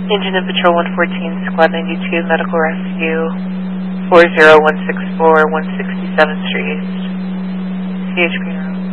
Engine of Patrol 114, Squad 92, Medical Rescue, 40164, 167th Street, CHP.